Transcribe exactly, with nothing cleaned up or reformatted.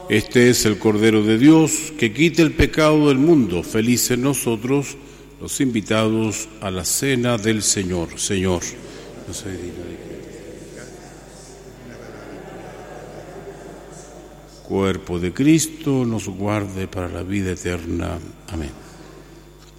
Este es el Cordero de Dios que quita el pecado del mundo. Felices nosotros, los invitados a la cena del Señor. Señor, no soy digno de que cuerpo de Cristo nos guarde para la vida eterna. Amén.